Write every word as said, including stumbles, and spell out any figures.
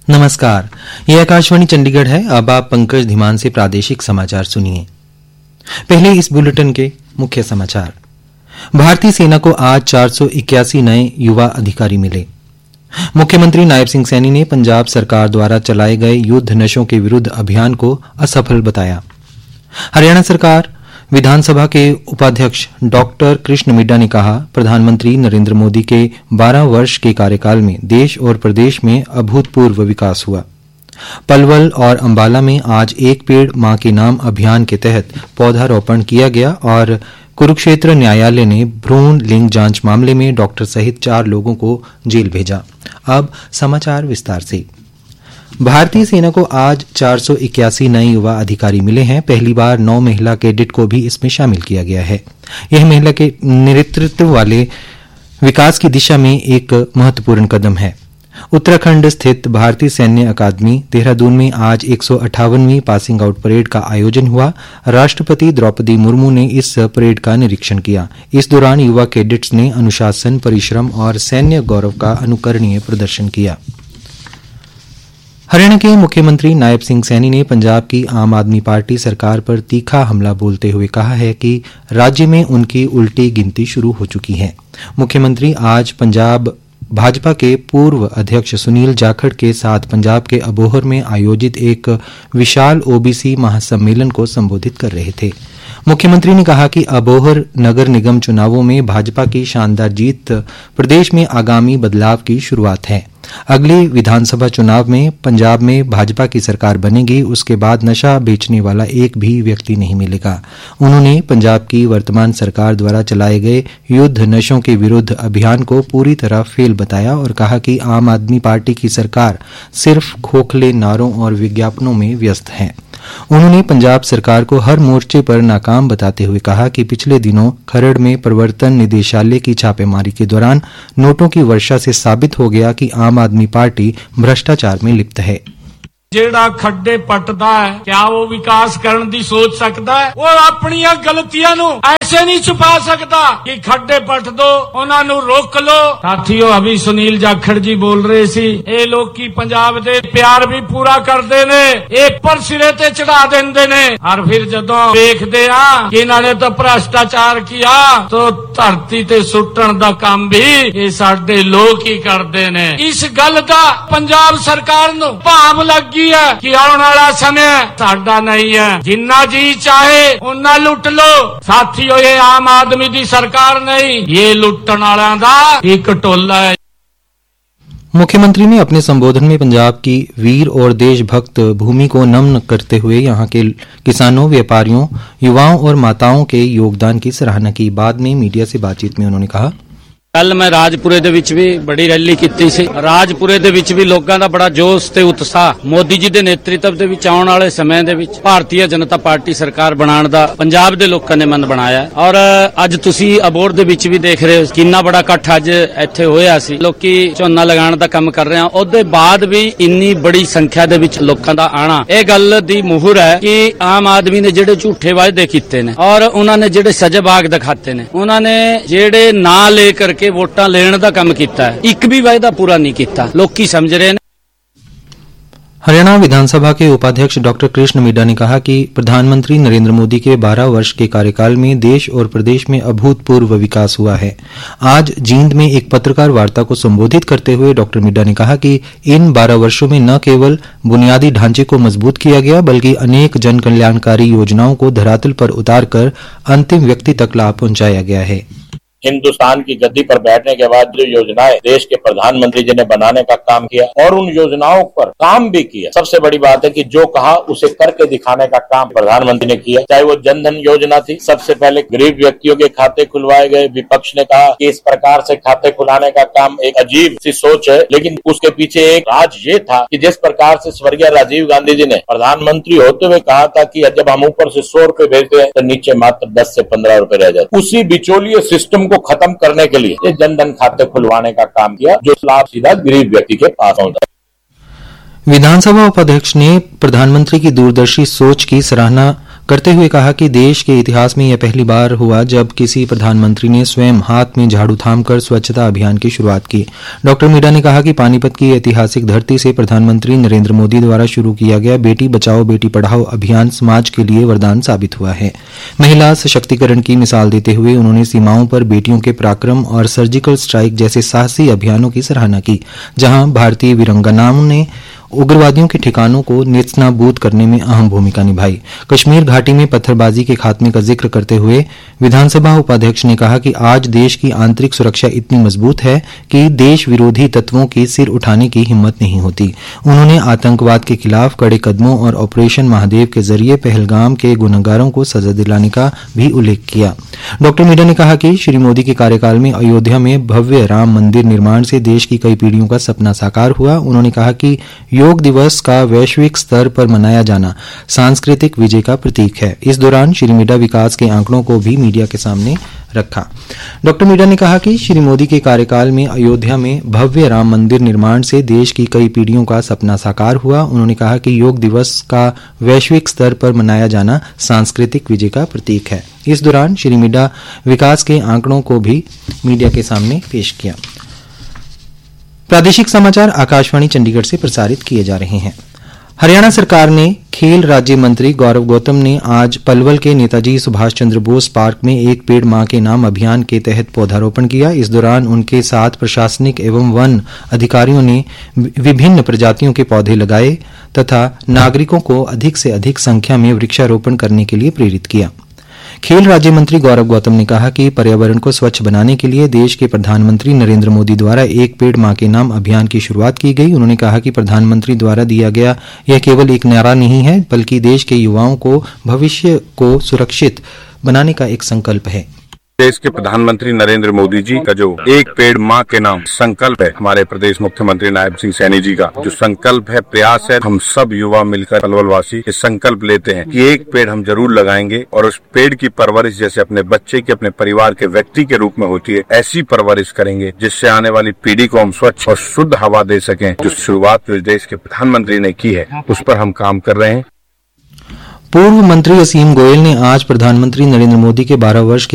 नमस्कार, ये आकाशवाणी चंडीगढ़ है। अब आप पंकज धीमान से प्रादेशिक समाचार सुनिए। पहले इस बुलेटिन के मुख्य समाचार। भारतीय सेना को आज चार सौ इक्यासी नए युवा अधिकारी मिले। मुख्यमंत्री नायब सिंह सैनी ने पंजाब सरकार द्वारा चलाए गए युद्ध नशों के विरुद्ध अभियान को असफल बताया। हरियाणा सरकार विधानसभा के उपाध्यक्ष डॉक्टर कृष्ण मिड्डा ने कहा, प्रधानमंत्री नरेंद्र मोदी के बारह वर्ष के कार्यकाल में देश और प्रदेश में अभूतपूर्व विकास हुआ। पलवल और अंबाला में आज एक पेड़ मां के नाम अभियान के तहत पौधारोपण किया गया और कुरुक्षेत्र न्यायालय ने भ्रूण लिंग जांच मामले में डॉक्टर सहित चार लोगों को जेल भेजा। अब समाचार विस्तार से। भारतीय सेना को आज चार सौ इक्यासी नए युवा अधिकारी मिले हैं। पहली बार नौ महिला कैडेट को भी इसमें शामिल किया गया है। यह महिला के नेतृत्व वाले विकास की दिशा में एक महत्वपूर्ण कदम है। उत्तराखंड स्थित भारतीय सैन्य अकादमी देहरादून में आज एक सौ अट्ठावनवीं पासिंग आउट परेड का आयोजन हुआ। राष्ट्रपति द्रौपदी मुर्मू ने इस परेड का निरीक्षण किया। इस दौरान युवा कैडेट्स ने अनुशासन, परिश्रम और सैन्य गौरव का अनुकरणीय प्रदर्शन किया। हरियाणा के मुख्यमंत्री नायब सिंह सैनी ने पंजाब की आम आदमी पार्टी सरकार पर तीखा हमला बोलते हुए कहा है कि राज्य में उनकी उल्टी गिनती शुरू हो चुकी है। मुख्यमंत्री आज पंजाब भाजपा के पूर्व अध्यक्ष सुनील जाखड़ के साथ पंजाब के अबोहर में आयोजित एक विशाल ओबीसी महासम्मेलन को संबोधित कर रहे थे। मुख्यमंत्री ने कहा कि अबोहर नगर निगम चुनावों में भाजपा की शानदार जीत प्रदेश में आगामी बदलाव की शुरुआत है। अगले विधानसभा चुनाव में पंजाब में भाजपा की सरकार बनेगी, उसके बाद नशा बेचने वाला एक भी व्यक्ति नहीं मिलेगा। उन्होंने पंजाब की वर्तमान सरकार द्वारा चलाए गए युद्ध नशों के विरुद्ध अभियान को पूरी तरह फेल बताया और कहा कि आम आदमी पार्टी की सरकार सिर्फ खोखले नारों और विज्ञापनों में व्यस्त है। उन्होंने पंजाब सरकार को हर मोर्चे पर नाकाम बताते हुए कहा कि पिछले दिनों खरड़ में प्रवर्तन निदेशालय की छापेमारी के दौरान नोटों की वर्षा से साबित हो गया कि आम आदमी पार्टी भ्रष्टाचार में लिप्त है। जेड़ा खड्डे पटदा है, क्या वो विकास करने दी सोच सकता है? वो अपनी गलतियां नु ऐसे नहीं छुपा सकता कि खड्डे पट दो, उन्हां नु रोक लो। साथियों, अभी सुनील जाखड़ जी बोल रहे सी, ए लोग की पंजाब दे प्यार भी पूरा करते ने, एक पर सिरे ते चढ़ा देंदे ने, और फिर जदों देखदे आ कि इन्हां ने तो भ्रष्टाचार किया तो धरती ते सुट्टण दा काम भी ये साडे लोग ही करदे ने। इस गल दा पंजाब सरकार नु भाव लग कि आने वाला समय साडा नहीं है, जिन्ना जी चाहे उन्ना लुट लो। साथियों, ये आम आदमी की सरकार नहीं, ये लुटन वालों दा एक टोला है। मुख्यमंत्री ने अपने संबोधन में पंजाब की वीर और देशभक्त भूमि को नमन करते हुए यहां के किसानों, व्यापारियों, युवाओं और माताओं के योगदान की सराहना की। बाद में मीडिया से बातचीत में उन्होंने कहा, कल मैं राजपुरे दे विच भी बड़ी रैली कीती सी। राजपुरे दे विच भी लोकां दा बड़ा जोश ते उत्साह मोदी जी दे नेतृत्व दे विच आउण वाले समय दे विच भारतीय जनता पार्टी सरकार बनाउण दा पंजाब दे लोकां ने मन बनाया और अज तुसी अबोहर दे विच भी देख रहे हो किन्ना बड़ा इकट्ठ अज इत्थे होया सी। लोकी झोना लगाण दा काम कर रहे हैं, ओदे बाद भी इन्नी बड़ी संख्या दे विच लोकां दा आना इह गल दी मुहर है कि आम आदमी ने जेड़े झूठे वायदे कीते ने और उन्हां ने जेड़े सजबाग दिखाते ने, उन्हां ने जेड़े ना लेकर के वोटां लेण दा काम कीता है, एक भी वायदा पूरा नहीं कीता। लोकी समझ रहे हैं। हरियाणा विधानसभा के उपाध्यक्ष डॉक्टर कृष्ण मिड्डा ने कहा कि प्रधानमंत्री नरेंद्र मोदी के बारह वर्ष के कार्यकाल में देश और प्रदेश में अभूतपूर्व विकास हुआ है। आज जींद में एक पत्रकार वार्ता को संबोधित करते हुए डॉक्टर मिड्डा ने कहा कि इन बारह वर्षों में न केवल बुनियादी ढांचे को मजबूत किया गया, बल्कि अनेक जन कल्याणकारी योजनाओं को धरातल पर उतारकर अंतिम व्यक्ति तक लाभ पहुंचाया गया है। हिंदुस्तान की गद्दी पर बैठने के बाद जो योजनाएं देश के प्रधानमंत्री जी ने बनाने का काम किया और उन योजनाओं पर काम भी किया। सबसे बड़ी बात है कि जो कहा उसे करके दिखाने का काम प्रधानमंत्री ने किया। चाहे वो जनधन योजना थी, सबसे पहले गरीब व्यक्तियों के खाते खुलवाए गए। विपक्ष ने कहा कि इस प्रकार से खाते खुलाने का काम एक अजीब सी सोच है, लेकिन उसके पीछे एक राज ये था कि जिस प्रकार से स्वर्गीय राजीव गांधी जी ने प्रधानमंत्री होते हुए कहा था कि जब हम ऊपर से सौ रुपए भेजते हैं तो नीचे मात्र दस से पंद्रह रुपए रह जाते, उसी बिचौलिए सिस्टम को खत्म करने के लिए ये जनधन खाते खुलवाने का काम किया, जो लाभ सीधा गरीब व्यक्ति के पास पहुंचा। विधानसभा उपाध्यक्ष ने प्रधानमंत्री की दूरदर्शी सोच की सराहना करते हुए कहा कि देश के इतिहास में यह पहली बार हुआ जब किसी प्रधानमंत्री ने स्वयं हाथ में झाड़ू थामकर स्वच्छता अभियान की शुरुआत की। डॉक्टर मीडा ने कहा कि पानीपत की ऐतिहासिक धरती से प्रधानमंत्री नरेंद्र मोदी द्वारा शुरू किया गया बेटी बचाओ बेटी पढ़ाओ अभियान समाज के लिए वरदान साबित हुआ है। महिला सशक्तिकरण की मिसाल देते हुए उन्होंने सीमाओं पर बेटियों के पराक्रम और सर्जिकल स्ट्राइक जैसे साहसी अभियानों की सराहना की, जहां भारतीय वीरांगनाओं ने उग्रवादियों के ठिकानों को नेस्तनाबूद करने में अहम भूमिका निभाई। कश्मीर घाटी में पत्थरबाजी के खात्मे का जिक्र करते हुए विधानसभा उपाध्यक्ष ने कहा कि आज देश की आंतरिक सुरक्षा इतनी मजबूत है कि देश विरोधी तत्वों की सिर उठाने की हिम्मत नहीं होती। उन्होंने आतंकवाद के खिलाफ कड़े कदमों और ऑपरेशन महादेव के जरिए पहलगाम के गुनहगारों को सजा दिलाने का भी उल्लेख किया। डॉक्टर मीडा ने कहा कि श्री मोदी के कार्यकाल में अयोध्या में भव्य राम मंदिर निर्माण से देश की कई पीढ़ियों का सपना साकार हुआ। उन्होंने कहा कि योग दिवस का वैश्विक स्तर पर मनाया जाना सांस्कृतिक विजय का प्रतीक है। इस दौरान श्री मीडा विकास के आंकड़ों को भी मीडिया के सामने रखा। डॉक्टर मीडा ने कहा कि श्री मोदी के कार्यकाल में अयोध्या में भव्य राम मंदिर निर्माण से देश की कई पीढ़ियों का सपना साकार हुआ। उन्होंने कहा कि योग दिवस का वैश्विक स्तर पर मनाया जाना सांस्कृतिक विजय का प्रतीक है। इस दौरान श्री मीडा विकास के आंकड़ों को भी मीडिया के सामने पेश किया। प्रादेशिक समाचार आकाशवाणी चंडीगढ़ से प्रसारित किए जा रहे हैं। हरियाणा सरकार ने खेल राज्य मंत्री गौरव गौतम ने आज पलवल के नेताजी सुभाष चंद्र बोस पार्क में एक पेड़ मां के नाम अभियान के तहत पौधारोपण किया। इस दौरान उनके साथ प्रशासनिक एवं वन अधिकारियों ने विभिन्न प्रजातियों के पौधे लगाए तथा नागरिकों को अधिक से अधिक संख्या में वृक्षारोपण करने के लिए प्रेरित किया। खेल राज्य मंत्री गौरव गौतम ने कहा कि पर्यावरण को स्वच्छ बनाने के लिए देश के प्रधानमंत्री नरेंद्र मोदी द्वारा एक पेड़ मां के नाम अभियान की शुरुआत की गई। उन्होंने कहा कि प्रधानमंत्री द्वारा दिया गया यह केवल एक नारा नहीं है, बल्कि देश के युवाओं को भविष्य को सुरक्षित बनाने का एक संकल्प है। देश के प्रधानमंत्री नरेंद्र मोदी जी का जो एक पेड़ मां के नाम संकल्प है, हमारे प्रदेश मुख्यमंत्री नायब सिंह सैनी जी का जो संकल्प है, प्रयास है, हम सब युवा मिलकर पलवल वासी ये संकल्प लेते हैं कि एक पेड़ हम जरूर लगाएंगे और उस पेड़ की परवरिश जैसे अपने बच्चे के अपने परिवार के व्यक्ति के रूप में होती है, ऐसी परवरिश करेंगे जिससे आने वाली पीढ़ी को हम स्वच्छ और शुद्ध हवा दे सकें। जो शुरुआत जो देश के प्रधानमंत्री ने की है उस पर हम काम कर रहे हैं। पूर्व मंत्री असीम गोयल ने आज प्रधानमंत्री नरेंद्र मोदी के बारह वर्ष के